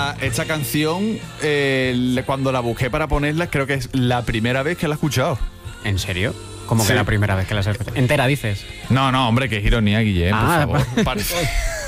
esta canción, cuando la busqué para ponerla, creo que es la primera vez que la he escuchado. ¿En serio? ¿Cómo que Sí. la primera vez que la has escuchado? ¿Entera dices? No, hombre, que es ironía, Guillem, por favor.